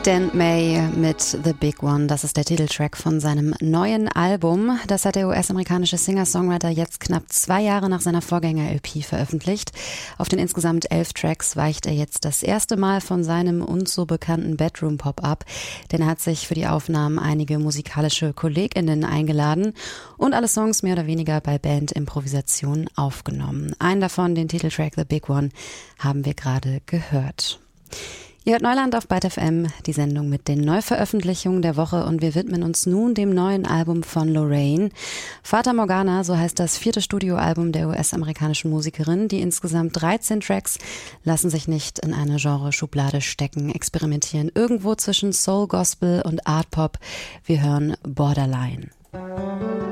Dan May mit The Big One, das ist der Titeltrack von seinem neuen Album. Das hat der US-amerikanische Singer-Songwriter jetzt knapp 2 Jahre nach seiner Vorgänger-LP veröffentlicht. Auf den insgesamt 11 Tracks weicht er jetzt das erste Mal von seinem uns so bekannten Bedroom-Pop ab, denn er hat sich für die Aufnahmen einige musikalische KollegInnen eingeladen und alle Songs mehr oder weniger bei Band-Improvisation aufgenommen. Einen davon, den Titeltrack The Big One, haben wir gerade gehört. Ihr hört Neuland auf Byte FM, die Sendung mit den Neuveröffentlichungen der Woche, und wir widmen uns nun dem neuen Album von Lorraine. Fata Morgana, so heißt das 4. Studioalbum der US-amerikanischen Musikerin. Die insgesamt 13 Tracks lassen sich nicht in eine Genre-Schublade stecken, experimentieren irgendwo zwischen Soul, Gospel und Art Pop. Wir hören Borderline.